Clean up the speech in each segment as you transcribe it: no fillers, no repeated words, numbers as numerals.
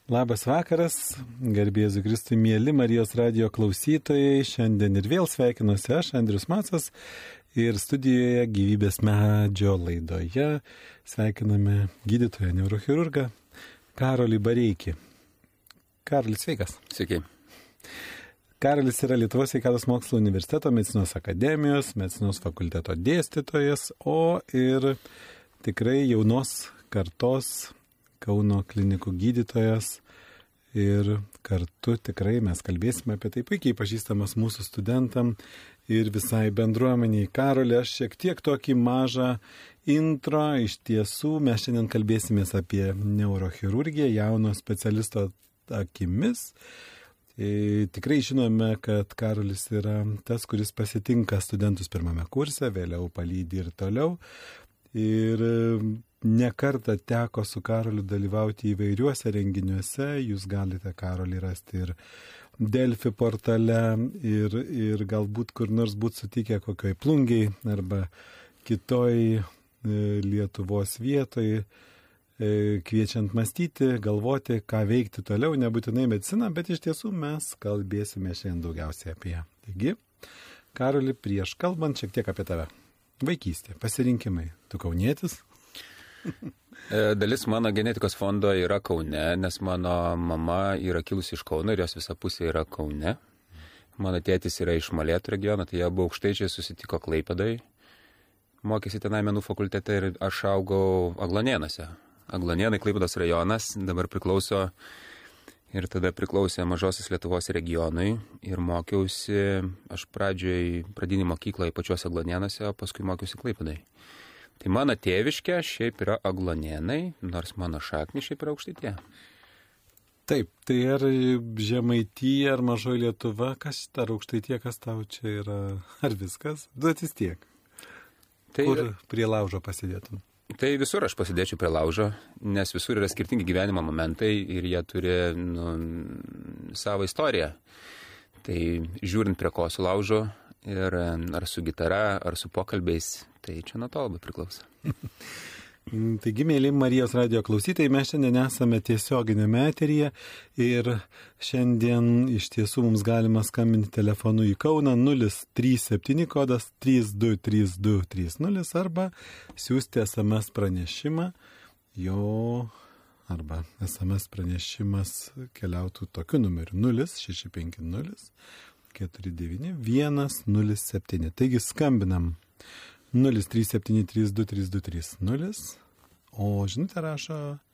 Labas vakaras, garbėzu Kristui, mėly Marijos radijo klausytojai. Šiandien ir vėl sveikinuosi aš, Andrius Macas, ir studijoje Gyvybės medžio laidoje sveikiname gydytoją neurochirurgą Karolį Bareikį. Karolis, sveikas. Sveiki. Karolis yra Lietuvos sveikatos mokslo universiteto medicinos akademijos, medicinos fakulteto dėstytojas, o ir tikrai jaunos kartos Kauno klinikų gydytojas, ir kartu tikrai mes kalbėsime apie tai, puikiai pažįstamas mūsų studentam ir visai bendruomeniai. Karoli, aš šiek tiek tokį mažą intro, iš tiesų mes šiandien kalbėsimės apie neurochirurgiją jauno specialisto akimis. Tikrai žinome, kad Karolis yra tas, kuris pasitinka studentus pirmame kurse, vėliau palydi ir toliau. Ir nekartą teko su Karoliu dalyvauti įvairiuose renginiuose. Jūs galite Karolį rasti ir Delfi portale, ir galbūt kur nors būt sutikę kokioj Plungiai arba kitoj Lietuvos vietoj, kviečiant mąstyti, galvoti, ką veikti toliau, nebūtinai mediciną, bet iš tiesų mes kalbėsime šiandien daugiausiai apie ją. Taigi, Karoli, prieš kalbant šiek tiek apie tave. Vaikystė, pasirinkimai. Tu kaunietis? Dalis mano genetikos fondo yra Kaune, nes mano mama yra kilusi iš Kauno ir jos visa pusė yra Kaune. Mano tėtis yra iš Molėtų regiono, tai jie abu aukštaičiai susitiko Klaipėdoj. Mokėsi tenai menų fakultete ir aš augau Aglonėnuose. Aglonėnai Klaipėdos rajonas dabar priklauso ir tada priklausė Mažosios Lietuvos regionui ir mokiausi aš pradinį mokyklą pačiuose Aglonėnuose, o paskui mokiausi Klaipėdoj. Tai mano tėviškė šiaip yra Aglonėnai, nors mano šaknys šiaip yra Aukštaitija. Taip, tai ar Žemaitija, ar Mažoji Lietuva, kas ar Aukštaitija, kas tau čia yra, ar viskas? Duot vis tiek. Tai kur prie laužo pasidėtum? Tai visur aš pasidėčiau prie laužo, nes visur yra skirtingi gyvenimo momentai ir jie turi savo istoriją. Tai žiūrint prie ko su laužu ir ar su gitara, ar su pokalbiais, tai čia nuo to labai priklauso. Taigi, mėly Marijos radijo klausytojai, mes šiandien esame tiesioginėme eteryje ir šiandien iš tiesų mums galima skambinti telefonu į Kauną 037 kodas 323230 arba siūsti SMS pranešimą, arba SMS pranešimas keliautų tokiu numeriu 0650 49 107. Taigi skambinam 037323230, o žinutę rašo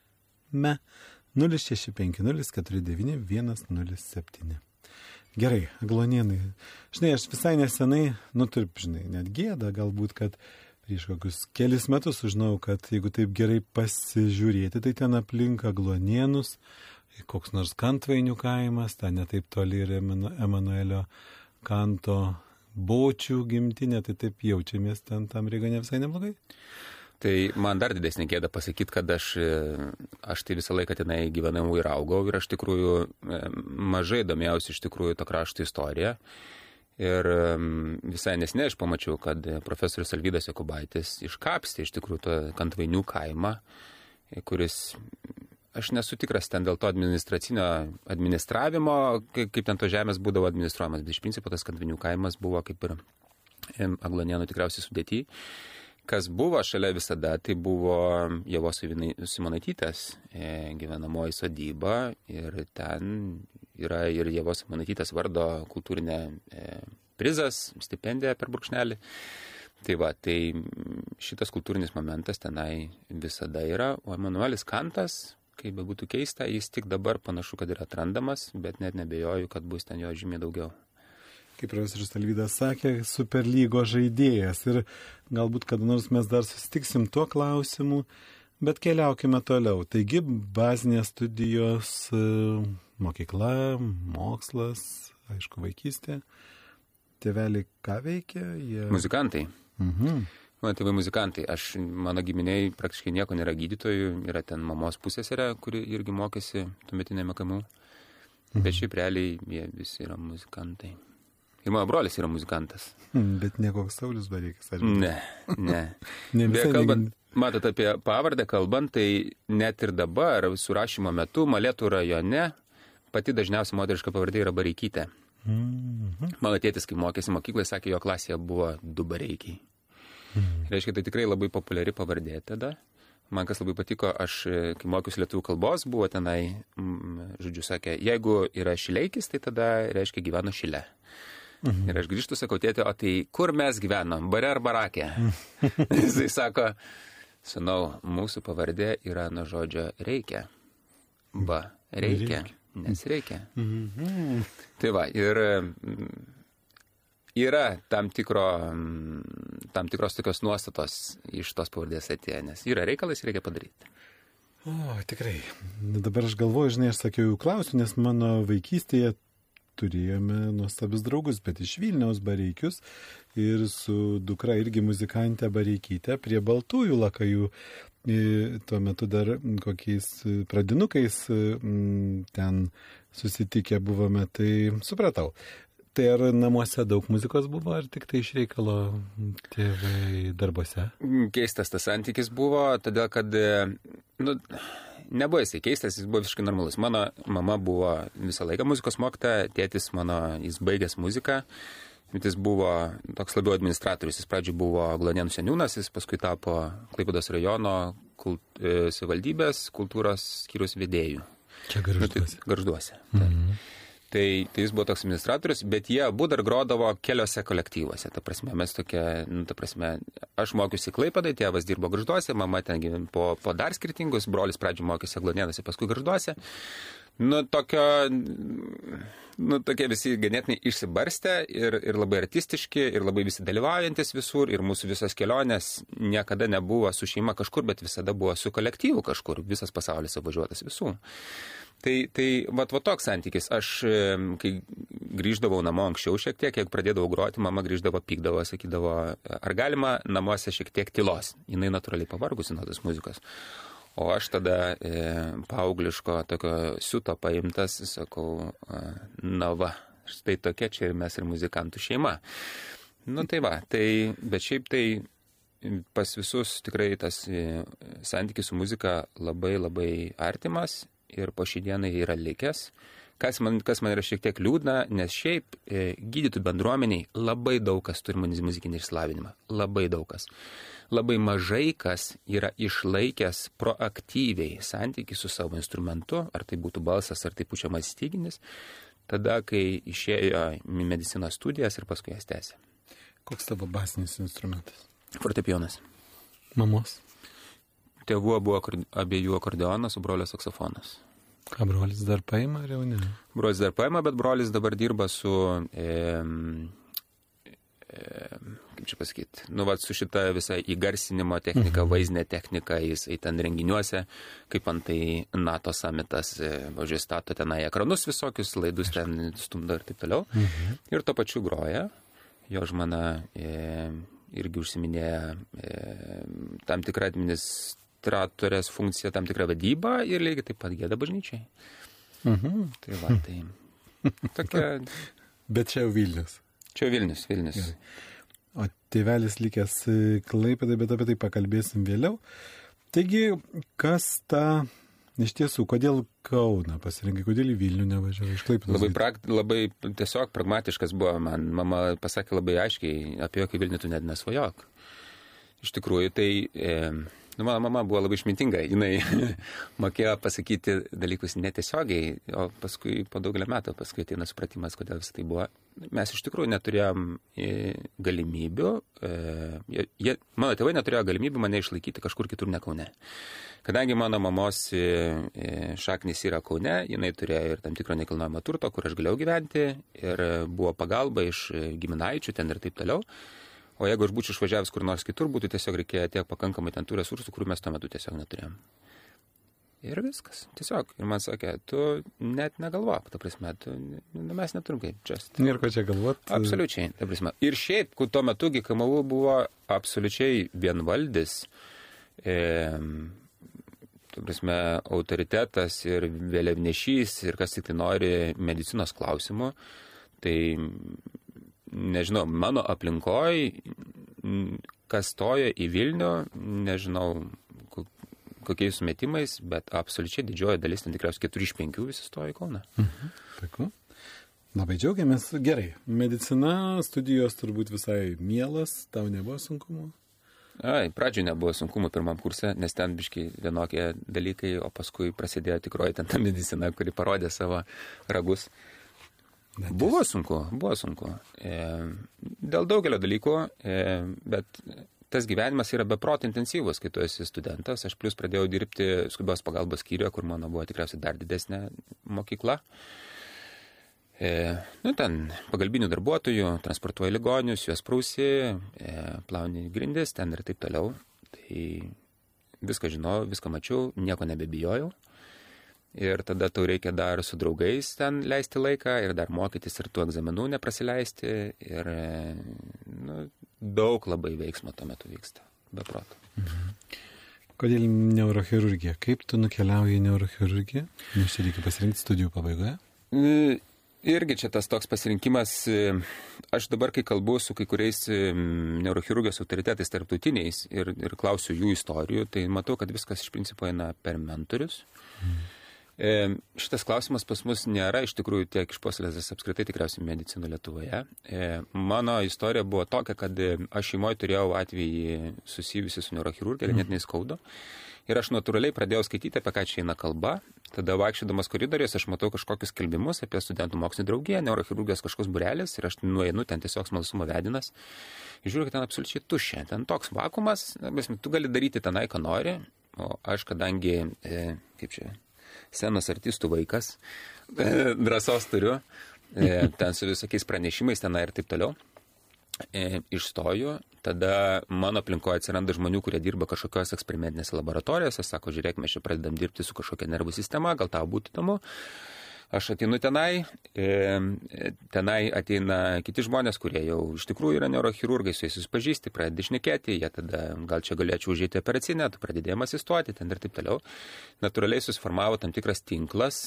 0650491107. Gerai, Aglonėnai. Žinai, aš visai nesenai, net gėda galbūt, kad prieš kokius kelis metus sužinojau, kad jeigu taip gerai pasižiūrėti, tai ten aplink Aglonėnus, koks nors Kantvainių kaimas, ten netaip toli ir Emanuelio Kanto Bočių gimtinė, tai taip jaučiamės ten tam regione visai neblogai. Tai man dar didesnė gėda pasakyti, kad aš tai visą laiką tenai gyvenau ir augau ir aš tikrųjų mažai domėjausi iš tikrųjų to krašto istoriją. Ir visai nesnei aš pamačiau, kad profesorius Alvydas Jokubaitis iškapstė iš tikrųjų to Kantvainių kaimą, kuris... Aš nesu tikras ten dėl to administravimo, kaip ten to žemės būdavo administruojamas, bet iš principo tas Kantvainių kaimas buvo kaip ir Aglonėnų tikriausiai sudėty. Kas buvo šalia visada, tai buvo Ievos Simonaitytės gyvenamoji sodyba ir ten yra ir Ievos Simonaitytės vardo kultūrinė prizas, stipendija per brūkšnelį. Tai va, tai šitas kultūrinis momentas tenai visada yra, o Emanuelis Kantas, kaip bebūtų keista, jis tik dabar panašu, kad yra atrandamas, bet net nebejoju, kad bus ten jo žymiai daugiau. Kaip profesorius Alvydas sakė, superlygo žaidėjas ir galbūt kada nors mes dar susitiksim tuo klausimu, bet keliaukime toliau. Taigi, bazinės studijos, mokykla, mokslas, aišku, vaikystė. Tėveliai ką veikia? Muzikantai. Mano tėvai muzikantai. Mano giminiai praktiškai nieko nėra gydytojų, yra ten mamos pusseserė, kuri irgi mokėsi tuometinėme KMU, bet šiaip realiai jie visi yra muzikantai. Ir mano brolis yra muzikantas. Bet ne koks Saulius Bareikis, ar ne? Ne. Ne visai Matot, apie pavardę kalbant, tai net ir dabar, surašymo metu, Molėtų rajone, pati dažniausia moteriška pavardė yra Bareikytė. Mano tėtis, kai mokėsi mokykloje, sakė, jo klasėje buvo 2 Bareikiai. Reiškia, tai tikrai labai populiari pavardė tada. Man kas labai patiko, aš, kai mokiausi lietuvių kalbos, buvo tenai, žodžiu, sakė, jeigu yra Šileikis, tai tada, reiškia, gyveno Šile. Ir aš grįžtu, sakau, tėtė, o tai kur mes gyvenom, bare ar barakė? Jisai sako, sūnau, mūsų pavardė yra nuo žodžio reikia. Reikia, nes reikia. Tai va, ir yra tam tikros tokios nuostatos iš tos pavardės atėję, nes yra reikalas, reikia padaryti. O, tikrai. Dabar aš galvoju, žinai, aš sakiau, klausiu, nes mano vaikystėje turėjome nuostabius draugus, bet iš Vilniaus Bareikius ir su dukra irgi muzikantė Bareikytė prie Baltųjų Lakajų. Tuo metu dar kokiais pradinukais ten susitikę buvome, tai supratau. Tai ar namuose daug muzikos buvo, ar tik tai iš reikalo tėvai darbuose? Keistas tas santykis buvo, todėl kad, nebuvo jisai keistas, jis buvo visiškai normalus. Mano mama buvo visą laiką muzikos mokytoja, tėtis mano, jis baigęs muziką, bet jis buvo toks labiau administratorius. Jis pradžių buvo Glonėnų seniūnas, jis paskui tapo Klaipėdos rajono savivaldybės kultūros skyriaus vedėjų. Čia Gargžduose. Gargžduose. Tai jis buvo toks administratorius, bet jie abu dar grodavo keliose kolektyvuose. Ta prasme, mes tokia, aš mokiausi Klaipėdai, tėvas dirbo Gargžduose, mama ten po dar skirtingus, brolis pradžių mokėsi Glonėnuose, paskui Gargžduose. Tokie visi ganėtinai išsibarstę ir labai artistiški, ir labai visi dalyvaujantis visur, ir mūsų visos kelionės niekada nebuvo su šeima kažkur, bet visada buvo su kolektyvu kažkur, visas pasaulis apvažiuotas visų. Tai va toks santykis. Aš, kai grįždavau namo anksčiau šiek tiek, kiek pradėdavau groti, mama grįždavo, pykdavo, sakydavo, ar galima namuose šiek tiek tylos. Jinai natūraliai pavargusi nuo tos muzikos. O aš tada paaugliško tokio siuto paimtas, sakau, na va, štai tokia čia ir mes ir muzikantų šeima. Tai va, bet šiaip tai pas visus tikrai tas santykis su muzika labai labai artimas ir po šį dieną yra likęs. Kas man yra šiek tiek liūdna, nes šiaip gydytojų bendruomeniai labai daug kas turi muzikinį išsilavinimą. Labai daug kas. Labai mažai kas yra išlaikęs proaktyviai santykį su savo instrumentu, ar tai būtų balsas, ar tai pučiamas styginis, tada, kai išėjo į medicinos studijas ir paskui jas tęsė. Koks tavo basinis instrumentas? Fortepijonas. Mamos? Tėvų buvo abiejų akordeonas, o brolio saksofonas. Ką, brolis dar paima, ar jau ne? Brolis dar paima, bet brolis dabar dirba su, kaip čia pasakyti, su šita visa įgarsinimo technika, vaizdinė technika, jisai ten renginiuose, kaip antai NATO summitas, važiuoja, stato tenai ekranus visokius, laidus ten stumdo ir taip toliau. Ir to pačiu groja. Jo žmona irgi užsiminėja tam tikrą administratorės funkciją, tam tikrą vadybą ir lygiai taip pat gieda bažnyčiai. Tai va, tai tokia... Bet čia jau Vilnius. Čia jau Vilnius. Gerai. O tėvelis likęs Klaipėdai, bet apie tai pakalbėsim vėliau. Taigi, kas iš tiesų, kodėl Kauną pasirinkai, kodėl į Vilnių nevažiavai iš Klaipėdos? Labai tiesiog pragmatiškas buvo man. Mama pasakė labai aiškiai, apie jokį Vilnių tu net nesvajok. Iš tikrųjų, tai mano mama buvo labai išmintinga. Jinai mokėjo pasakyti dalykus netiesiogiai, o paskui po daugelio metų paskui ateina supratimas, kodėl visą tai buvo. Mes iš tikrųjų neturėjom galimybių, mano tėvai neturėjo galimybių mane išlaikyti kažkur kitur ne Kaune. Kadangi mano mamos šaknys yra Kaune, jinai turėjo ir tam tikro nekilnojamo turto, kur aš galėjau gyventi, ir buvo pagalba iš giminaičių ten ir taip toliau. O jeigu aš būčiau išvažiavęs kur nors kitur, būtų tiesiog reikėję tiek pakankamai ten tų resursų, kurių mes tuo metu tiesiog neturėjom. Ir viskas. Tiesiog. Ir man sakė, tu net negalvok, ta prasme, mes neturim kaip čia. Nėra ko čia galvot. Absoliučiai, ta prasme. Ir šiaip, tuo metu GKMU buvo absoliučiai vienvaldis, ta prasme, autoritetas ir vėliavnešys ir kas tik tai nori medicinos klausimų. Tai nežinau, mano aplinkoj, kas stojo į Vilnių, nežinau kokiais sumetimais, bet absoliučiai didžioji dalis, ten tikriausiai 4 iš 5 visi stojo į Kauną. Puiku. Labai džiaugiamės. Gerai. Medicina, studijos turbūt visai mielas, tau nebuvo sunkumų? Pradžioje nebuvo sunkumų pirmam kurse, nes ten biškai vienokie dalykai, o paskui prasidėjo tikroji ten ta medicina, kuri parodė savo ragus. Buvo sunku. Dėl daugelio dalykų, bet tas gyvenimas yra beproto intensyvus, kai tu esi studentas. Aš plus pradėjau dirbti skubios pagalbos skyriuje, kur mano buvo tikriausiai dar didesnė mokykla. Ten pagalbinių darbuotojų, transportuoja ligonius, juos prausi, plauni grindis, ten ir taip toliau. Tai viską žinojau, viską mačiau, nieko nebebijojau. Ir tada tau reikia dar su draugais ten leisti laiką ir dar mokytis ir tų egzaminų neprasileisti. Ir daug labai veiksmo tuo metu vyksta, beproto. Kodėl neurochirurgija? Kaip tu nukeliauji į neurochirurgiją? Nes čia reikia pasirinkti studijų pabaigoje? Irgi čia tas toks pasirinkimas, aš dabar, kai kalbu su kai kuriais neurochirurgijos autoritetais tarptautiniais ir klausiu jų istorijų, tai matau, kad viskas iš principo eina per mentorius. Šitas klausimas pas mus nėra iš tikrųjų tiek išpuoselėtas apskritai tikriausiai medicino Lietuvoje. Mano istorija buvo tokia, kad aš šeimoje turėjau atvejį susijusi su neurochirurgija, net neskaudo. Ir aš natūraliai pradėjau skaityti, apie ką čia eina kalba. Tada vaikščiodamas koridorius aš matau kažkokius skelbimus apie studentų mokslinę draugiją, neurochirurgijos kažkoks būrelis ir aš nueinu ten tiesiog smalsumo vedinas. Ir žiūriu, kad ten absoliučiai tuščia. Ten toks vakuumas, tu gali daryti tenai, ką nori. O aš, kadangi, senas artistų vaikas, drąsos turiu, ten su visokiais pranešimais tenai ir taip toliau. Išstoju, tada mano aplinkoje atsiranda žmonių, kurie dirba kažkokios eksperimentinėse laboratorijose, sako, žiūrėk, mes čia pradedam dirbti su kažkokia nervų sistema, gal tau būtų įdomu. Aš ateinu tenai ateina kiti žmonės, kurie jau iš tikrųjų yra neurochirurgai, su jais susipažįsti, pradedi šnekėti, jie tada gal čia galėčiau užėti operacinę, tu pradedėjom asistuoti, ten ir taip toliau. Natūraliai susiformavo tam tikras tinklas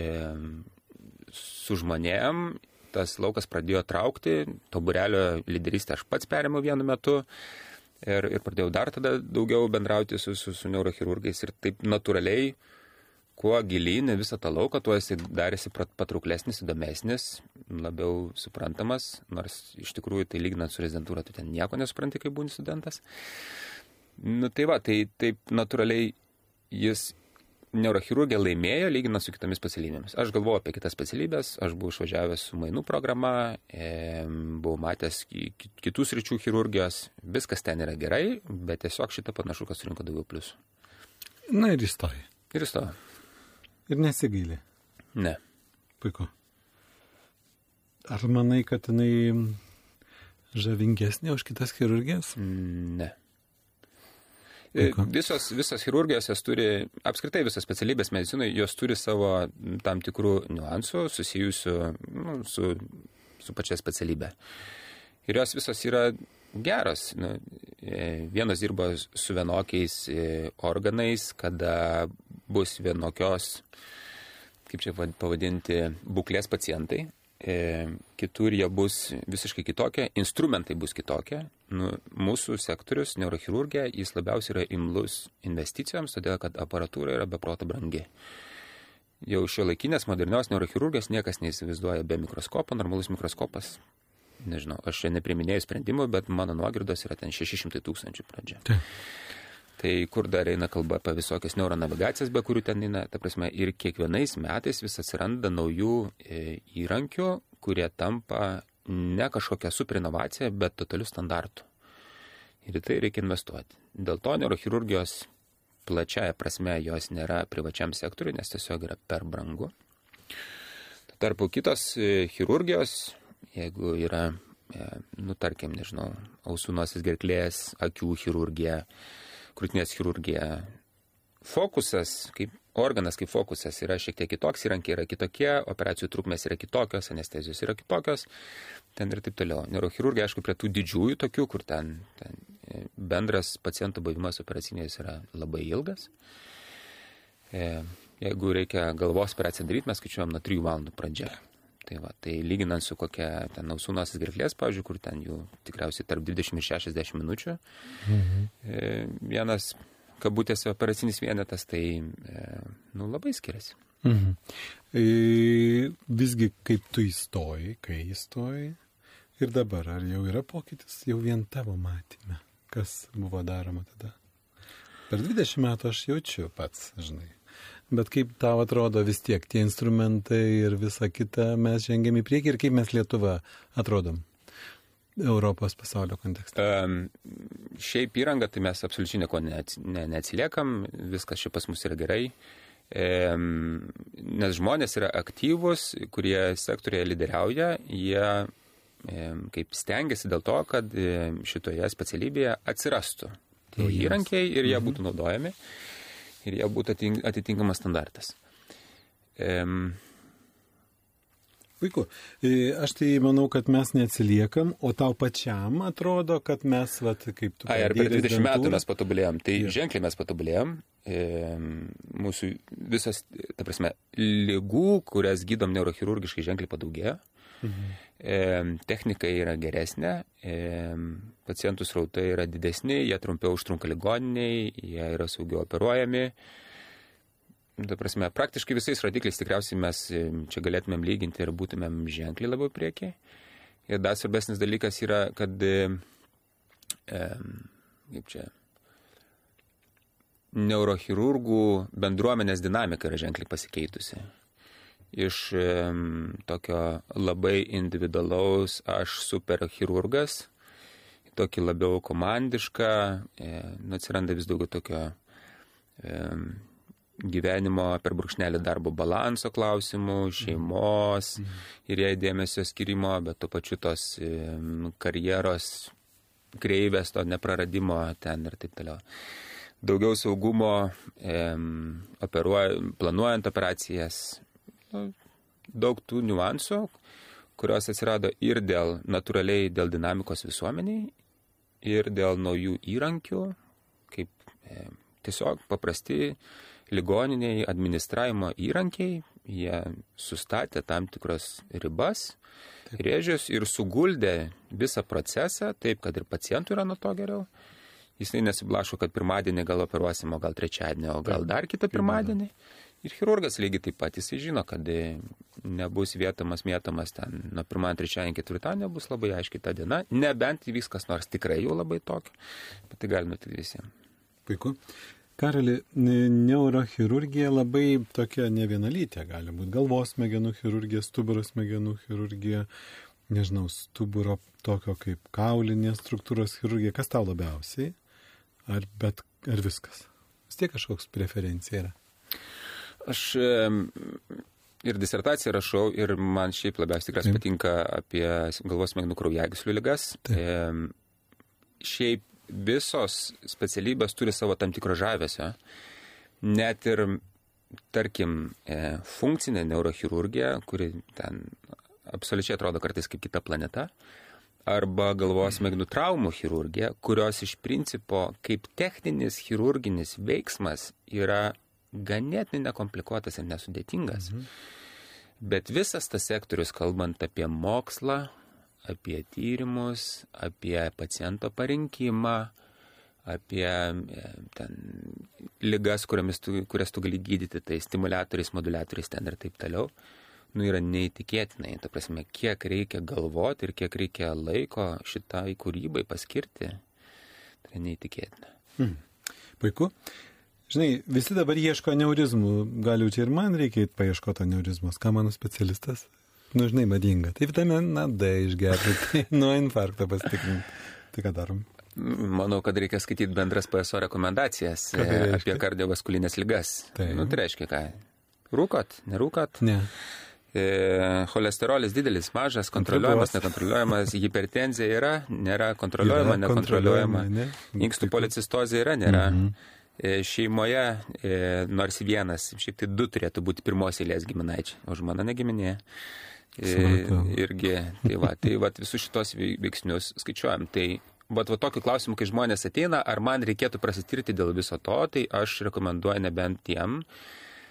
su žmonėm. Tas laukas pradėjo traukti, to būrelio lyderystę aš pats perėmiau vienu metu ir pradėjau dar tada daugiau bendrauti su neurochirurgais ir taip natūraliai, kuo gilyn visą tą lauką, tuo esi darėsi patrauklesnis, įdomesnis, labiau suprantamas, nors iš tikrųjų tai lyginant su rezidentūra, tu ten nieko nesupranti, kai būni studentas. Tai taip natūraliai jis neurochirurgija laimėjo lyginant su kitomis specialybėmis. Aš galvojau apie kitas specialybės, aš buvau išvažiavęs su mainų programa, buvau matęs kitų sričių chirurgijos, viskas ten yra gerai, bet tiesiog šitą panašu, kad surinko daugiau pliusų. Na ir įstoji. Ir nesigaili. Ne. Puiku. Ar manai, kad jinai žavingesnė už kitas chirurgijas? Ne. Visos chirurgijos, jos turi, apskritai visos specialybės medicinai, jos turi savo tam tikrų niuansų susijusių su pačia specialybė. Ir jos visos yra geros. Vienos dirba su vienokiais organais, kada bus vienokios, kaip čia pavadinti, būklės pacientai. Kitur jie bus visiškai kitokie, instrumentai bus kitokie. Mūsų sektorius, neurochirurgija, jis labiausiai yra imlus investicijoms, todėl kad aparatūra yra beproto brangi. Jau šiuolaikinės modernios neurochirurgijos niekas neįsivaizduoja be mikroskopo, normalus mikroskopas. Nežinau, aš čia nepriminėjau sprendimų, bet mano nuogirdos yra ten 600 000 pradžia. Tai kur dar eina kalba apie visokias neuronavigacijas, be kurių ten eina, ta prasme, ir kiekvienais metais vis atsiranda naujų įrankių, kurie tampa ne kažkokia super inovacija, bet totalių standartų. Ir į tai reikia investuoti. Dėl to neurochirurgijos plačiaja prasme jos nėra privačiam sektoriui, nes tiesiog yra per brangu. Tarpu kitos chirurgijos, jeigu yra, tarkim, nežinau, ausų, nosies, gerklės, akių chirurgija, krūtinės chirurgija. Fokusas, kaip organas, kaip fokusas yra šiek tiek kitoks, įrankiai yra kitokie, operacijų trukmės yra kitokios, anestezijos yra kitokios, ten ir taip toliau. Neurochirurgija, aišku, prie tų didžiųjų tokių, kur ten bendras pacientų buvimas operacinės yra labai ilgas. Jeigu reikia galvos operaciją daryti, mes skaičiuojam nuo 3 valandų pradžia. Tai va, tai lyginant su kokia ten ausų nosies gerklės, pavyzdžiui, kur ten jų tikriausiai tarp 20 ir 60 minučių, vienas kabutėse operacinis vienetas, tai labai skiriasi. Visgi, kaip tu kai įstojai ir dabar, ar jau yra pokytis jau vien tavo matyme, kas buvo daroma tada? Per 20 metų aš jaučiu pats, žinai. Bet kaip tau atrodo vis tiek tie instrumentai ir visa kita, mes žengiam į priekį ir kaip mes Lietuva atrodom Europos pasaulio kontekste? Šiaip įranga, tai mes absoliučiai nieko neatsiliekam, viskas čia pas mus yra gerai, nes žmonės yra aktyvūs, kurie sektorėje lyderiauja, jie kaip stengiasi dėl to, kad šitoje specialybėje atsirastų įrankiai ir jie būtų naudojami. Ir jie būtų atitinkamas standartas. Puiku. Aš tai manau, kad mes neatsiliekam, o tau pačiam atrodo, kad mes, kaip tu... Ir per 20 metų mes patobulėjom. Tai ženkliai mes patobulėjom. Mūsų visas, ta prasme, ligų, kurias gydom neurochirurgiškai, ženkliai padaugėjo. Technika yra geresnė, pacientų srautai yra didesni, jie trumpiau užtrunka ligoniniai, jie yra saugiau operuojami. Ta prasme, praktiškai visais rodikliais tikriausiai mes čia galėtumėm lyginti ir būtumėm ženkliai labiau priekį. Ir dar svarbesnis dalykas yra, kad neurochirurgų bendruomenės dinamika yra ženkliai pasikeitusi. Iš tokio labai individualaus aš superchirurgas, tokį labiau komandišką, atsiranda vis daugiau tokio gyvenimo per brūkšnelį darbo balanso klausimų, šeimos ir jai dėmesio skirimo, bet tuo pačiu tos karjeros kreivės, to nepraradimo ten ir taip toliau. Daugiau saugumo, planuojant operacijas, daug tų niuansų, kurios atsirado ir natūraliai dėl dinamikos visuomeniai, ir dėl naujų įrankių, kaip tiesiog paprasti ligoniniai administravimo įrankiai, jie sustatė tam tikras ribas, rėžius ir suguldė visą procesą, taip, kad ir pacientų yra nuo to geriau. Jisai nesiblaško, kad pirmadienį gal operuosim, o gal trečiadienį, o gal dar kitą pirmadienį. Ir chirurgas lygiai taip pat, jisai žino, kad nebus mėtamas ten nuo pirmadienio, trečiadienio, ketvirtadienio, bus labai aiškiai ta diena, nebent įvyks kas nors tikrai jau labai tokio, bet tai gali nutikti visiems. Puiku. Karoli, neurochirurgija labai tokia nevienalytė gali būti. Galvos smegenų chirurgija, stuburo smegenų chirurgija, nežinau, stuburo tokio kaip kaulinės struktūros chirurgija. Kas tau labiausiai? Ar viskas? Vis tiek kažkoks preferencija yra? Aš ir disertaciją rašau ir man šiaip labiausiai tikras patinka apie galvos smegenų kraujagyslių ligas. Šiaip visos specialybės turi savo tam tikro žavesio. Net ir, tarkim, funkcinė neurochirurgija, kuri ten absoliučiai atrodo kartais kaip kita planeta, arba galvos smegenų traumų chirurgija, kurios iš principo kaip techninis chirurginis veiksmas yra ganėtinai nekomplikuotas ir nesudėtingas. Bet visas tas sektorius, kalbant apie mokslą, apie tyrimus, apie paciento parinkimą, apie ten ligas, kurias tu gali gydyti, tai stimuliatoriais, moduliatoriais ten ir taip toliau, yra neįtikėtinai. Ta prasme, kiek reikia galvoti ir kiek reikia laiko šitai kūrybai paskirti, tai neįtikėtina. Puiku. Žinai, visi dabar ieško aneurizmų, galiu čia ir man reikia paieškoti aneurizmos. Ką mano specialistas? Žinai, madinga. Tai vitaminą D išgerti, tai nuo infarkto pasitikrinti. Tai ką darom? Manau, kad reikia skaityti bendras PSO rekomendacijas apie kardiovaskulinės ligas. Tai reiškia ką? Rūkot, nerūkot? Ne. Cholesterolis didelis, mažas, kontroliuojamas, nekontroliuojamas, hipertenzija yra, nėra, kontroliuojama, nekontroliuojama, inkstų policistozė yra, nėra. Šeimoje nors vienas, šiaip tai 2 turėtų būti pirmos eilės giminaičiai, o žmona negiminė. Irgi, tai visus šitos veiksnius skaičiuojam. Tai tokiu klausimu, kai žmonės ateina, ar man reikėtų prasitirti dėl viso to, tai aš rekomenduoju nebent tiem,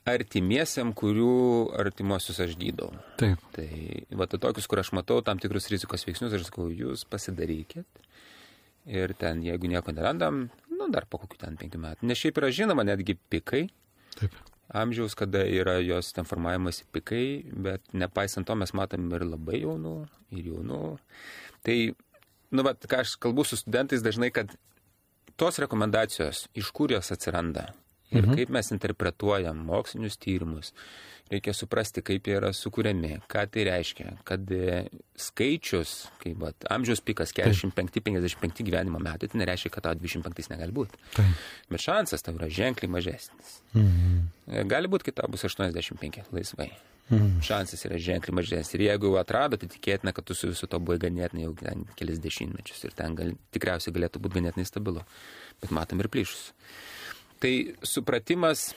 artimiesiam, kurių artimuosius aš gydau. Taip. Tai tokius, kur aš matau tam tikrus rizikos veiksnius, aš sakau, jūs pasidarykit. Ir ten, jeigu nieko nerandam, dar po kokių ten 5 metų. Nes šiaip yra žinoma netgi pikai. Taip. Amžiaus, kada yra jos ten formavimas pikai, bet nepaisant to mes matom ir labai jaunų, ir jaunų. Tai, ką aš kalbu su studentais dažnai, kad tos rekomendacijos, iš kur jos atsiranda ir kaip mes interpretuojam mokslinius tyrimus, reikia suprasti, kaip jie yra sukūriami, ką tai reiškia, kad skaičius, kaip amžiaus pikas 45-55 gyvenimo metai, tai nereiškia, kad tau 25 negali būti. Bet šansas tau yra ženkliai mažesnis. Gali būti, kad tau bus 85 laisvai. Šansas yra ženkliai mažesnis. Ir jeigu jau atrado, tai tikėtina, kad tu su visu to buvai ganėtinai jau kelis dešimtmečius. Ir ten tikriausiai galėtų būti ganėtinai stabilu. Bet matom ir plyšus. Tai supratimas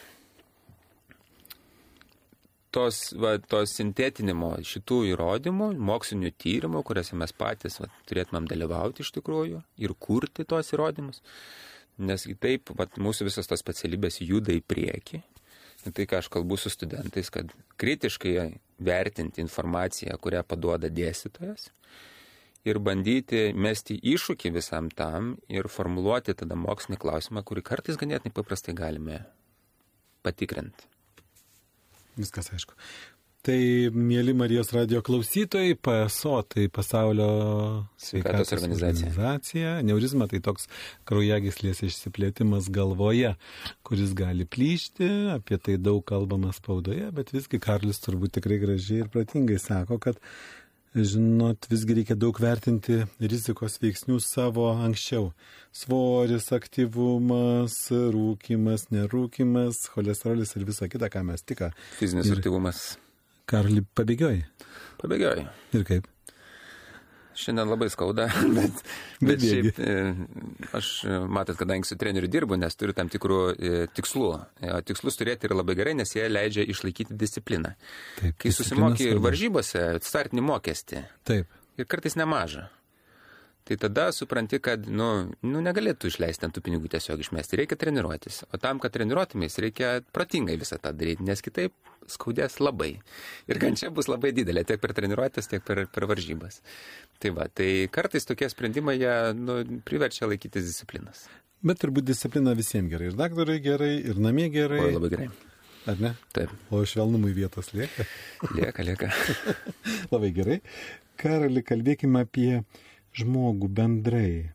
tos sintetinimo šitų įrodymų, mokslinių tyrimų, kuriuose mes patys turėtumėm dalyvauti iš tikrųjų ir kurti tuos įrodymus, nes taip mūsų visos tos specialybės juda į priekį. Ir tai, ką aš kalbu su studentais, kad kritiškai vertinti informaciją, kurią paduoda dėstytojas ir bandyti mesti iššūkį visam tam ir formuluoti tada mokslinį klausimą, kurį kartais ganėtinai paprastai galime patikrinti. Viskas aišku. Tai, mėly Marijos radijo klausytojai, PSO, tai Pasaulio sveikatos organizacija. Neurizma tai toks kraujagyslės išsiplėtimas galvoje, kuris gali plyšti, apie tai daug kalbama spaudoje, bet visgi Karolis turbūt tikrai gražiai ir pratingai sako, kad, žinot, visgi reikia daug vertinti rizikos veiksnių savo anksčiau. Svoris, aktyvumas, rūkymas, nerūkymas, cholesterolis ir visa kita, ką mes tik. Fizinis aktyvumas. Karli, pabėgioji? Pabėgioji. Ir kaip? Šiandien labai skauda, bet šiaip aš, matot, kadangi su treneriu dirbu, nes turiu tam tikrų tikslų. O tikslus turėti yra labai gerai, nes jie leidžia išlaikyti discipliną. Taip, kai susimoki varžybose, startinį mokestį. Taip. Ir kartais nemaža. Tai tada supranti, kad negalėtų išleisti ant tų pinigų tiesiog išmesti. Reikia treniruotis. O tam, kad treniruotumės, reikia protingai visą tą daryti, nes kitaip skaudės labai. Ir kančia bus labai didelė, tiek per treniruotės, tiek per varžybas. Tai kartais tokie sprendimai jie priverčia laikytis disciplinas. Bet turbūt disciplina visiems gerai. Ir daktarui gerai, ir namie gerai. O, labai gerai. Ar ne? Taip. O švelnumui vietos lieka? Lieka. Labai gerai. Karoli, kalbėkime apie žmogų bendrai.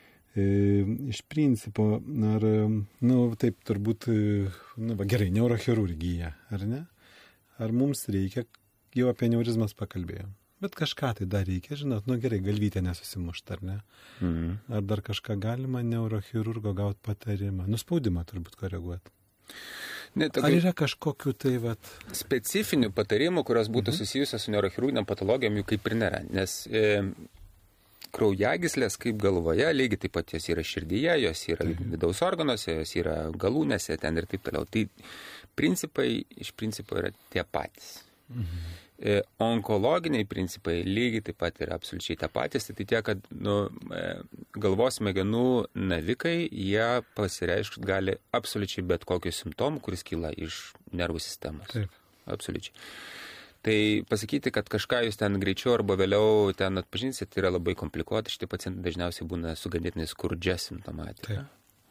Iš principo, taip turbūt, gerai, neurochirurgija, ar ne? Ar mums reikia, jau apie neurizmas pakalbėjom, bet kažką tai dar reikia, žinot, gerai, galvytė nesusimušt, ar ne? Ar dar kažką galima neurochirurgo gauti patarimą, spaudimą turbūt koreguoti? Ar yra kažkokiu tai specifinių patarimų, kurios būtų susijusios su neurochirurginiam patologijom, jų kaip ir nėra, nes kraujagyslės kaip galvoje, lygiai taip pat jos yra širdyje, jos yra vidaus organuose, jos yra galūnėse ten ir taip toliau. Tai principai iš principo yra tie patys. Onkologiniai principai lygiai taip pat yra absoliučiai tie patys, tai tie, kad galvos smegenų navikai, jie pasireiškti gali absoliučiai bet kokiu simptomu, kuris kyla iš nervų sistemos. Taip. Absoliučiai. Tai pasakyti, kad kažką jūs ten greičiau arba vėliau ten atpažinsite, tai yra labai komplikuota. Šitie pacientai dažniausiai būna su ganėtinai skurdžia simptomatika.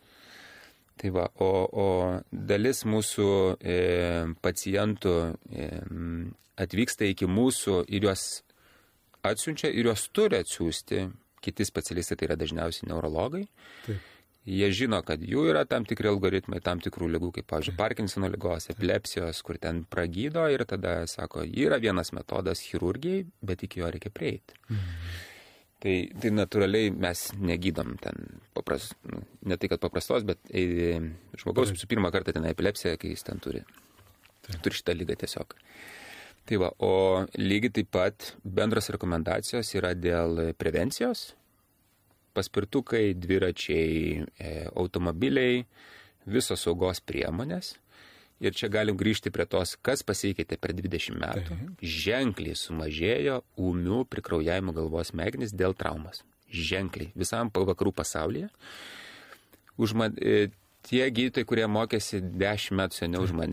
Tai o dalis mūsų pacientų atvyksta iki mūsų ir juos atsiunčia ir juos turi atsiųsti kiti specialistai, tai yra dažniausiai neurologai. Taip. Jie žino, kad jų yra tam tikri algoritmai, tam tikrų ligų, kaip, pavyzdžiui, Parkinsono ligos, epilepsijos, kur ten pragydo ir tada sako, yra vienas metodas chirurgijai, bet iki jo reikia prieiti. Tai natūraliai mes negydom ten ne tai, kad paprastos, bet žmogaus su pirmą kartą ten epilepsija, kai jis ten turi šitą ligą tiesiog. O lygiai taip pat bendros rekomendacijos yra dėl prevencijos. Paspirtukai, dviračiai, automobiliai, visos saugos priemonės. Ir čia galim grįžti prie tos, kas pasikeitė per 20 metų. Ženkliai sumažėjo ūmių prikraujavimų galvos smegenys dėl traumas. Ženkliai. Visam vakarų pasaulyje. Tie gydytojai, kurie mokėsi 10 metų seniau už mane,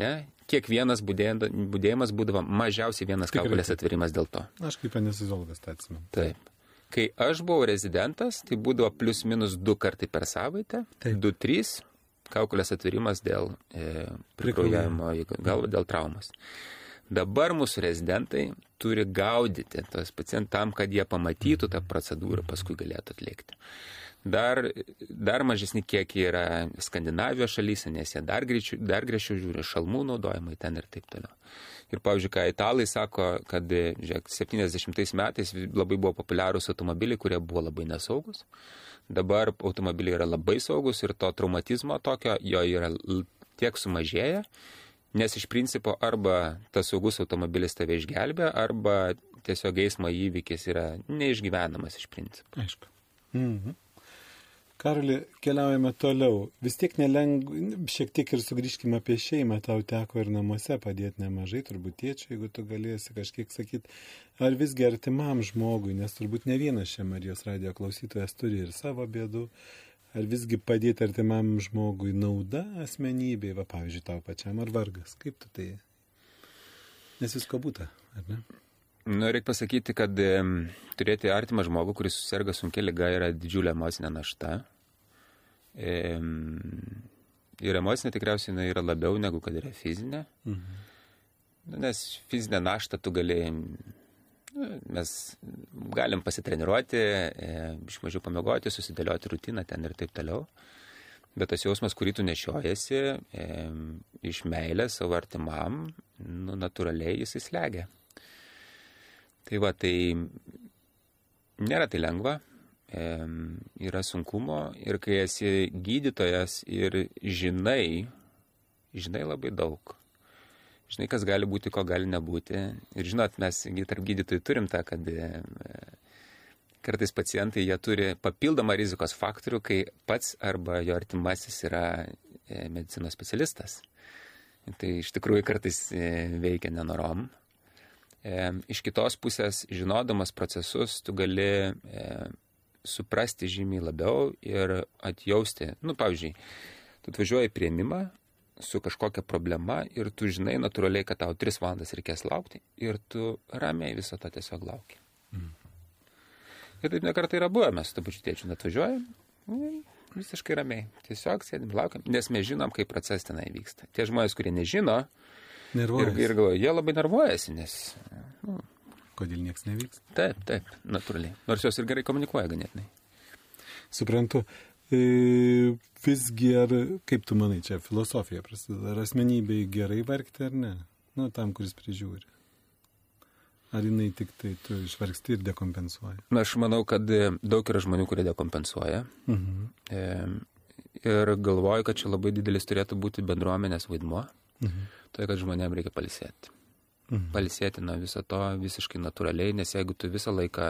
kiekvienas budėjimas būdavo mažiausiai vienas kaukolės atvirimas dėl to. Aš kaip anesteziologas tą atsimenu. Taip. Kai aš buvau rezidentas, tai būdavo plius minus 2 kartai per savaitę, 2-3 kaukolės atvirimas dėl prikraujavimo, gal dėl traumos. Dabar mūsų rezidentai turi gaudyti tos pacientus tam, kad jie pamatytų tą procedūrą, paskui galėtų atlikti. Dar mažesni kiekiai yra Skandinavijos šalyse, nes jie dar griežčiau žiūri šalmų naudojimai ten ir taip toliau. Ir, pavyzdžiui, ką italai sako, kad 70 metais labai buvo populiarūs automobiliai, kurie buvo labai nesaugus. Dabar automobiliai yra labai saugus ir to traumatizmo tokio jo yra tiek sumažėję, nes iš principo arba tas saugus automobilis tave išgelbė, arba tiesiog eismo įvykis yra neišgyvenamas iš principo. Aišku. Karoli, keliaujame toliau. Vis tiek nelengva, šiek tiek ir sugrįžkime apie šeimą, tau teko ir namuose padėti nemažai, turbūt tėčiui, jeigu tu galėsi kažkiek sakyti, ar visgi artimam žmogui, nes turbūt ne vienas čia Marijos radijo klausytojas turi ir savo bėdų, ar visgi padėti artimam žmogui nauda asmenybei, va pavyzdžiui, tau pačiam, ar vargas, kaip tu tai, nes visko būta, ar ne? Reikia pasakyti, kad turėti artimą žmogų, kuris suserga sunkia liga, yra didžiulė emocinė našta. Ir emocinė tikriausiai yra labiau negu kad yra fizinė. Nes fizinę naštą tu mes galim pasitreniruoti, iš mažiau pamiegoti, susidėlioti rutiną ten ir taip toliau. Bet tas jausmas, kurį tu nešiojasi, iš meilės savo artimam, natūraliai jisai slegia. Tai va, tai nėra tai lengva, yra sunkumo ir kai esi gydytojas ir žinai labai daug. Žinai, kas gali būti, ko gali nebūti. Ir žinot, mes tarp gydytojų turim tą, kad kartais pacientai jie turi papildomą rizikos faktorių, kai pats arba jo artimasis yra medicinos specialistas. Tai iš tikrųjų kartais veikia nenorom. Iš kitos pusės, žinodamas procesus, tu gali suprasti žymiai labiau ir atjausti. Pavyzdžiui, tu atvažiuoji į priėmimą su kažkokia problema ir tu žinai natūraliai, kad tau 3 valandas reikės laukti ir tu ramiai viso to tiesiog lauki. Ir taip nekartai yra buvę, mes su to pačiu tėčiu atvažiuojam, visiškai ramiai. Tiesiog sėdim, laukiam, nes mes žinom, kaip procesas tenai vyksta. Tie žmonės, kurie nežino, ir galvoju, jie labai nervuojasi, nes... Kodėl nieks nevyks? Taip, natūraliai. Nors jos ir gerai komunikuoja ganėtinai. Suprantu. Visgi, ar, kaip tu manai, čia filosofija prasideda, ar asmenybei gerai vargti ar ne? Tam, kuris prižiūri. Ar jinai tik tai tu išvargsti ir dekompensuoja? Aš manau, kad daug yra žmonių, kurie dekompensuoja. Ir galvoju, kad čia labai didelis turėtų būti bendruomenės vaidmuo. Tai, kad žmonėms reikia pailsėti. Pailsėti nuo viso to visiškai natūraliai, nes jeigu tu visą laiką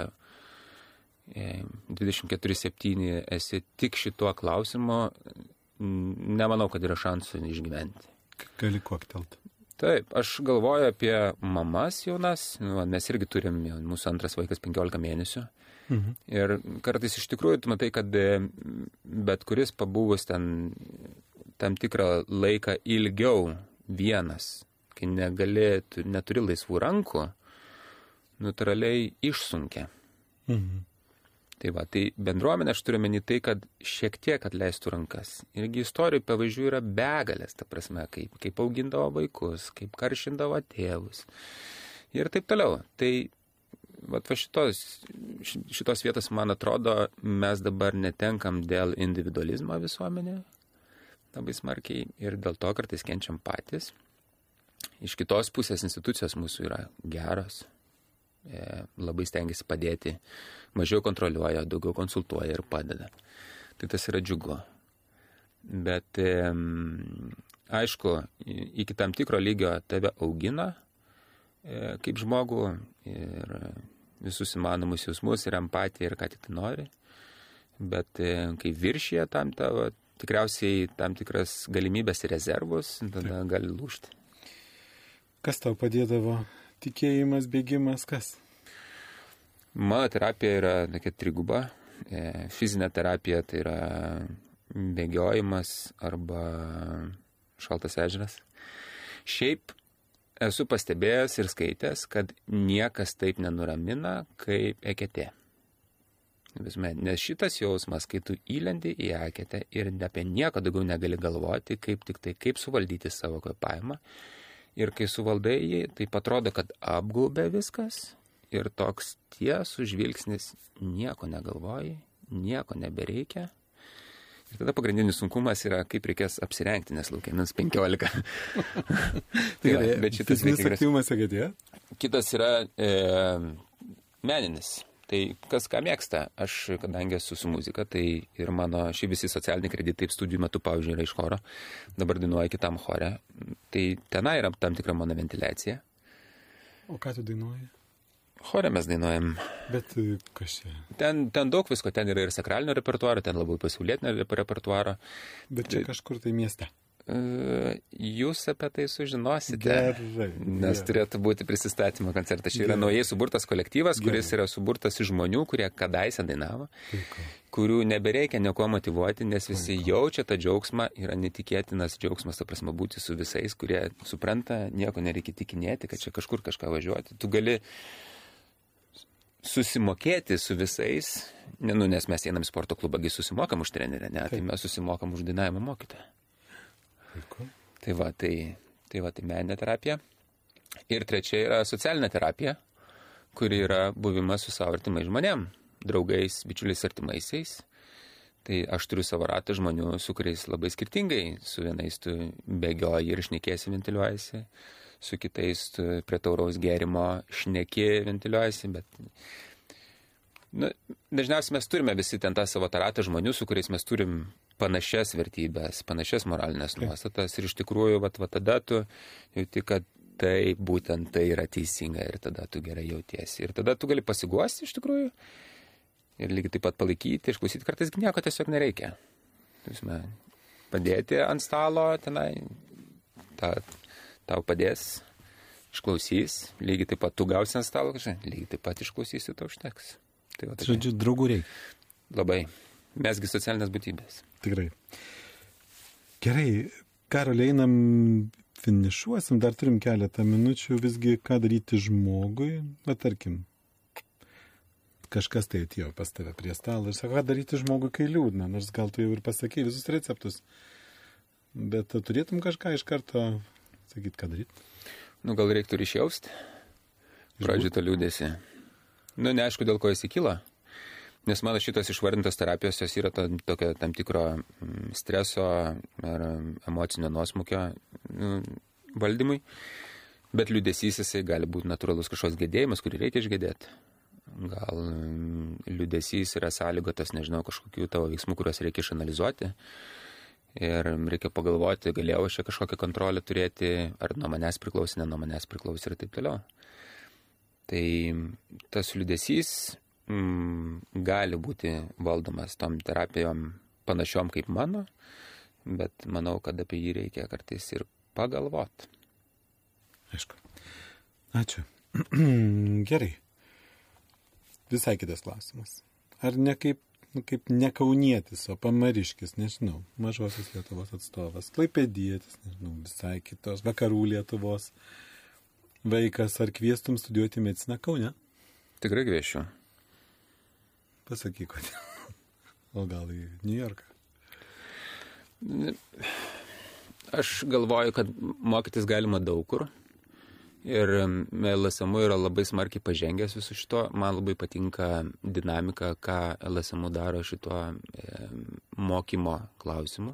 24/7 esi tik šituo klausimu, nemanau, kad yra šansų išgyventi. Gali kuoktelt. Taip, aš galvoju apie mamas jaunas, mes irgi turim, mūsų antras vaikas 15 mėnesių. Ir kartais iš tikrųjų tu matai, kad bet kuris pabuvus ten tam tikrą laiką ilgiau vienas, kai neturi laisvų rankų, natūraliai išsunkia. Tai va, tai bendruomenė aš turiu meni tai, kad šiek tiek atleistų rankas. Irgi istorijų pavyzdžių yra begalės, ta prasme, kaip augindavo vaikus, kaip karšindavo tėvus ir taip toliau. Tai va šitos vietos, man atrodo, mes dabar netenkam dėl individualizmo visuomenėje labai smarkiai ir dėl to kartais kenčiam patys. Iš kitos pusės institucijos mūsų yra geros, labai stengiasi padėti, mažiau kontroliuoja, daugiau konsultuoja ir padeda. Tai tas yra džiugu. Bet aišku, iki tam tikro lygio tave augina kaip žmogų ir visus įmanomus jausmus ir empatiją ir ką tik tai nori. Bet kai viršyje tam tavo, tikriausiai tam tikras galimybės ir rezervus, tada gali lūžti. Kas tau padėdavo? Tikėjimas, bėgimas, kas? Mano terapija yra tokia triguba. Fizinė terapija tai yra bėgiojimas arba šaltas ežeras. Šiaip esu pastebėjęs ir skaitęs, kad niekas taip nenuramina kaip eketė. Nes šitas jausmas, kai tu įlendi į eketę ir apie nieką daugiau negali galvoti, kaip suvaldyti savo kvėpavimą. Ir kai suvaldai jį, tai atrodo, kad apgaubė viskas ir toks tiesų žvilgsnis, nieko negalvoji, nieko nebereikia. Ir tada pagrindinis sunkumas yra, kaip reikės apsirengti, nes laukia -15. Bet šitas aktyvumas eketėje? Kitas yra meninis. Tai kas ką mėgsta, aš, kadangi esu su muzika, tai ir mano šiaip visi socialiniai kreditai studijų metu, pavyzdžiui, yra iš choro, dabar dainuoju kitam chore, tai tenai yra tam tikra mano ventiliacija. O ką tu dainuoji? Chore mes dainuojam. Bet kas čia? Ten daug visko, ten yra ir sakralinio repertuaro, ten labai pasaulietinio repertuaro. Bet čia kažkur tai mieste? Jūs apie tai sužinosite, Gerai, nes turėtų būti prisistatymo koncertas. Čia yra naujai suburtas kolektyvas, kuris yra suburtas iš žmonių, kurie kadaise dainavo, kurių nebereikia nieko motyvuoti, nes visi jaučia tą džiaugsmą, yra netikėtinas džiaugsmas, ta prasme, būti su visais, kurie supranta, nieko nereikia tikinėti, kad čia kažkur kažką važiuoti. Tu gali susimokėti su visais, nes mes einam į sporto klubą, susimokam už trenerę, tai mes susimokam už dainavimo mokytoją. Tai meninė terapija. Ir trečia yra socialinė terapija, kuri yra buvimas su savo artimais žmonėm, draugais, bičiuliais artimaisiais. Tai aš turiu savo ratą žmonių, su kuriais labai skirtingai. Su vienais tu bėgioji ir šnekėsi, ventiliuojasi, su kitais tu prie tauraus gėrimo šneki, ventiliuojasi, bet dažniausiai mes turime visi ten tą savo ratą žmonių, su kuriais mes turim panašias vertybės, panašias moralinės nuostatas ir iš tikrųjų, tada tu jauti, kad tai būtent tai yra teisinga ir tada tu gerai jautiesi. Ir tada tu gali pasiguosti iš tikrųjų ir lygiai taip pat palaikyti, išklausyti, kartais nieko tiesiog nereikia. Padėti ant stalo tenai, tau padės, išklausys, lygiai taip pat tu gausi ant stalo, lygiai taip pat išklausysi, tau užteks. Žodžiu, draugų reikia. Labai. Mesgi socialinės būtybės. Tikrai. Gerai, Karoli, einam, finišuosim, dar turim keletą minučių, visgi ką daryti žmogui, tarkim, kažkas tai atėjo pas tave prie stalo ir sako, ką daryti žmogui, kai liūdna, nors gal tu jau ir pasakei visus receptus, bet turėtum kažką iš karto sakyti, ką daryti? Gal reiktų ir išjausti, pradžių tą liūdėsi. Neaišku, dėl ko jis įkyla. Nes mano šitos išvardintos terapijos, jos yra tokio tam tikro streso ar emocinio nuosmukio valdymui, bet liūdesys jisai gali būti natūralus kažkoks gedėjimas, kurį reikia išgedėti. Gal liūdesys yra sąlygotas, nežinau, kažkokių tavo veiksmų, kuriuos reikia išanalizuoti ir reikia pagalvoti, galėjau aš čia kažkokią kontrolę turėti, ar nuo manęs priklausė, ne nuo manęs priklausė ir taip toliau. Tai tas liūdesys gali būti valdomas tom terapijom panašiom kaip mano, bet manau, kad apie jį reikia kartais ir pagalvoti. Aišku. Ačiū. Gerai. Visai kitas klausimas. Ar ne kaip ne kaunietis, o pamariškis, nežinau, mažosios Lietuvos atstovas, klaipėdietis, nežinau, visai kitos, vakarų Lietuvos vaikas, ar kviestum studijuoti mediciną Kaune? Tikrai kviesčiau. Pasakyk, kodėl. O gal į New Yorką? Aš galvoju, kad mokytis galima daug kur. Ir LSMU yra labai smarkiai pažengęs visu šito. Man labai patinka dinamika, ką LSMU daro šito mokymo klausimu.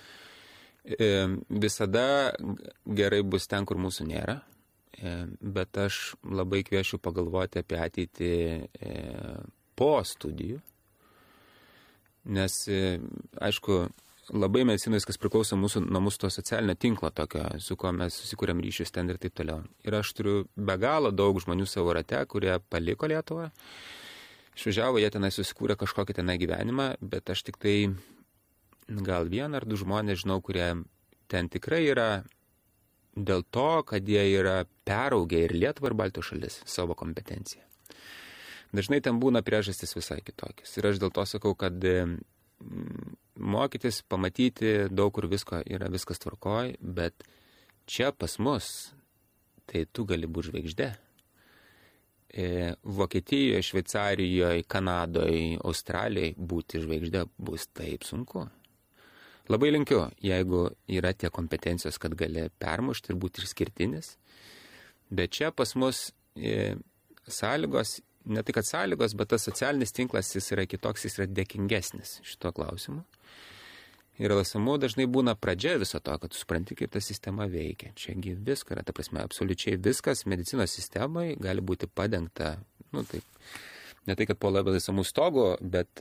Visada gerai bus ten, kur mūsų nėra. Bet aš labai kviečiu pagalvoti apie ateitį po studijų, nes, aišku, labai medicina viskas priklauso nuo mūsų to socialinio tinklo tokio, su kuo mes susikūrėm ryšius ten ir taip toliau. Ir aš turiu be galo daug žmonių savo rate, kurie paliko Lietuvą, išvažiavo, jie tenai susikūrė kažkokį tenai gyvenimą, bet aš tik tai gal vieną ar du žmonės žinau, kurie ten tikrai yra dėl to, kad jie yra peraugę ir Lietuvą, ir Baltijos šalis savo kompetenciją. Dažnai ten būna priežastis visai kitokios. Ir aš dėl to sakau, kad mokytis, pamatyti daug kur visko yra viskas tvarkoj, bet čia pas mus, tai tu gali būti žvaigždė. Vokietijoje, Šveicarijoje, Kanadoje, Australijoje būti žvaigždė bus taip sunku. Labai linkiu, jeigu yra tie kompetencijos, kad gali permušti ir būti išskirtinis. Bet čia pas mus sąlygos, ne tai kad sąlygos, bet tas socialinis tinklas jis yra kitoks, jis yra dėkingesnis šituo klausimu. Ir LSMU dažnai būna pradžia viso to, kad tu supranti, kaip ta sistema veikia. Čiagi viskas yra, ta prasme, absoliučiai viskas medicinos sistemai gali būti padengta, taip, ne tai, kad po LSMU stogu, bet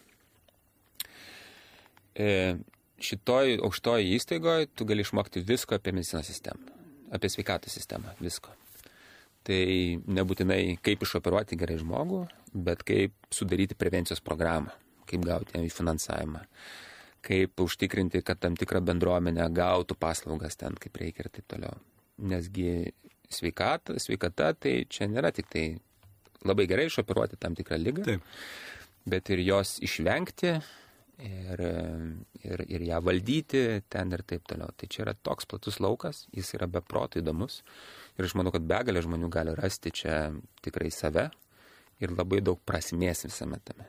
šitoj aukštoj įstaigoje tu gali išmokti visko apie medicinos sistemą, apie sveikatos sistemą, visko. Tai nebūtinai kaip išoperuoti gerai žmogų, bet kaip sudaryti prevencijos programą, kaip gauti finansavimą, kaip užtikrinti, kad tam tikrą bendruomenę gautų paslaugas ten, kaip reikia ir taip toliau. Nesgi sveikata, tai čia nėra tik tai labai gerai išoperuoti tam tikrą ligą, taip, bet ir jos išvengti ir ją valdyti ten ir taip toliau. Tai čia yra toks platus laukas, jis yra be proto įdomus ir aš manau, kad begalė žmonių gali rasti čia tikrai save ir labai daug prasmės visame tame.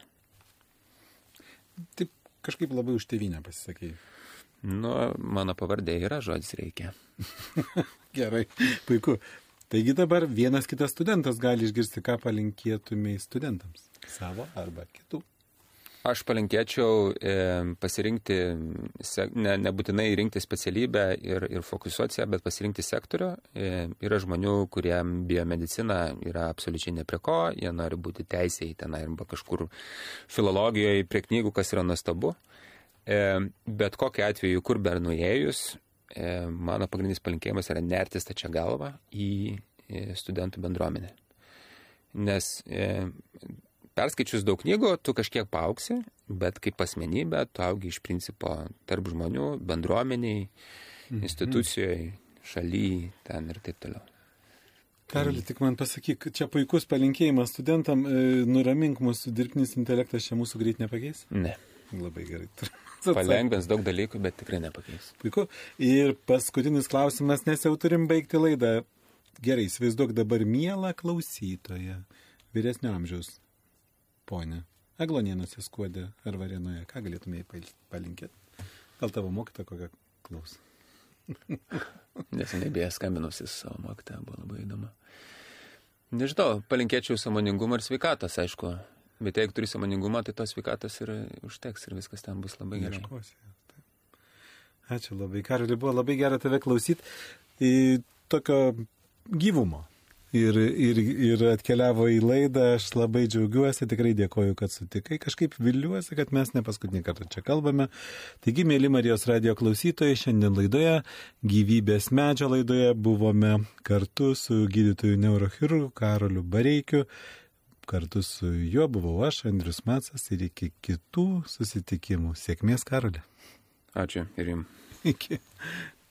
Taip kažkaip labai už tėvynę pasisakei. Mano pavardė yra žodis reikia. Gerai, puiku. Taigi dabar vienas kitas studentas gali išgirsti, ką palinkėtumai studentams, savo arba kitų. Aš palinkėčiau pasirinkti, nebūtinai rinkti specialybę ir fokusuoti ją, bet pasirinkti sektorių. Yra žmonių, kuriem biomedicina yra absoliučiai ne prie ko, jie nori būti teisėjai tenai arba kažkur filologijoje prie knygų, kas yra nuostabu. Bet kokiu atveju, kur be nuėjus, mano pagrindinis palinkėjimas yra nertis tačia galva į studentų bendruomenę. Nes perskaičius daug knygų, tu kažkiek paaugsi, bet kaip asmenybė, tu augi iš principo tarp žmonių, bendruomeniai, institucijoje, šalyje, ten ir taip toliau. Karoli, tik man pasakyk, čia puikus palinkėjimas studentam, nuramink mūsų dirbtinis intelektas, čia mūsų greit nepakeis? Ne. Labai gerai. Palengvins daug dalykų, bet tikrai nepakeis. Puiku. Ir paskutinis klausimas, nes jau turim baigti laidą. Gerai, įsivaizduok dabar mielą klausytoją, vyresnio amžiaus. Ponė, Aglonėnuose, Skuode ar Varėnoje, ką galėtumėjai palinkėti? Gal tavo mokytoja kokią klausą? Neseniai beje skambinusi su savo mokytoja, buvo labai įdomu. Nežinau, palinkėčiau sąmoningumo ir sveikatos, aišku. Bet jeigu turi sąmoningumą, tai tos sveikatos ir užteks ir viskas ten bus labai gerai. Ačiū labai, Karoli, buvo labai gera tave klausyti. Tokio gyvumo. Ir atkeliavo į laidą, aš labai džiaugiuosi, tikrai dėkoju, kad sutikai, kažkaip viliuosi, kad mes ne paskutinį kartą čia kalbame. Taigi, mėly Marijos radijo klausytojai, šiandien laidoje, Gyvybės medžio laidoje, buvome kartu su gydytoju neurochirurgu Karoliu Bareikiu, kartu su juo buvau aš, Andrius Macas, ir iki kitų susitikimų. Sėkmės, Karoli. Ačiū ir jums. Iki.